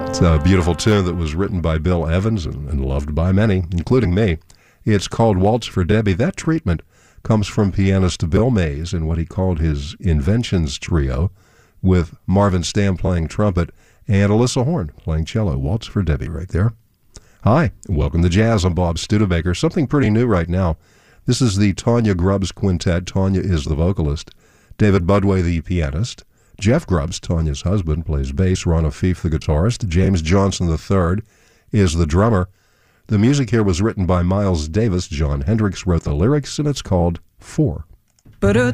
It's a beautiful tune that was written by Bill Evans and loved by many, including me. It's called Waltz for Debbie. That treatment comes from pianist Bill Mays and what he called his Inventions Trio, with Marvin Stamm playing trumpet and Alyssa Horn playing cello. Waltz for Debbie right there. Hi, welcome to Jazz. I'm Bob Studebaker. Something pretty new right now. This is the Tanya Grubbs Quintet. Tanya is the vocalist. David Budway, the pianist. Jeff Grubbs, Tanya's husband, plays bass. Ron O'Keefe, the guitarist. James Johnson III is the drummer. The music here was written by Miles Davis. John Hendricks wrote the lyrics, and it's called Four.